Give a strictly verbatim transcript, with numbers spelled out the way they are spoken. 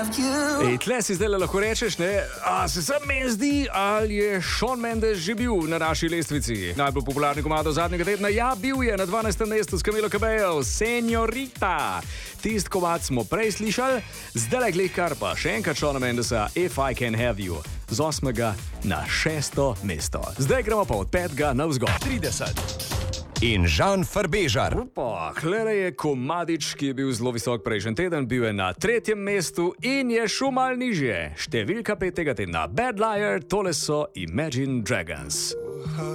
Ej, tle si zdaj lahko rečeš, ne, a se sam meni zdi, ali je Shawn Mendes že bil na naši lestvici. Najbolj popularni komado zadnjega tedna, ja, bil je na dvanajstem mestu s Camilo Cabello, Señorita. Tist komad smo prej slišali, zdaj glej kar pa še enkrat Shawna Mendesa, If I Can Have You, z osmega na šesto mesto. Zdaj gremo pa od petega navzgor. trideset. In Žan Farbežar. Upa, hlere je komadič, ki je bil zelo visok prejšnji teden, bil je na tretjem mestu in je šel mal nižje. Številka pet tega tedna, Bad Liar, tole so Imagine Dragons.